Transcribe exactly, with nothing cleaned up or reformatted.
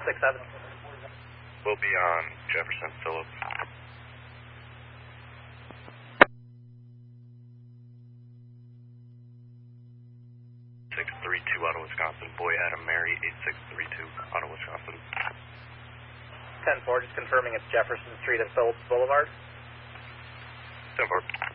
six seven. We'll be on Jefferson Phillips. six three two out of Wisconsin. Boy Adam Mary, eight six three two out of Wisconsin. ten four, just confirming it's Jefferson Street and Phillips Boulevard. ten four.